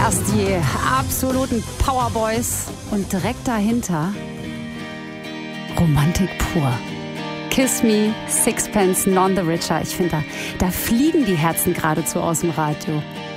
Erst die absoluten Powerboys und direkt dahinter Romantik pur. Kiss Me, Sixpence, None the Richer. Ich finde, da fliegen die Herzen geradezu aus dem Radio.